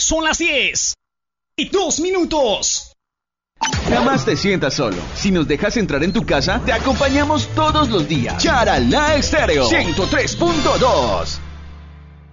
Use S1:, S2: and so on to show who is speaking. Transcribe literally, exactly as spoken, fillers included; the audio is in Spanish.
S1: Son las diez y dos minutos.
S2: Jamás te sientas solo. Si nos dejas entrar en tu casa, te acompañamos todos los días. Charalá Estéreo ciento tres punto dos.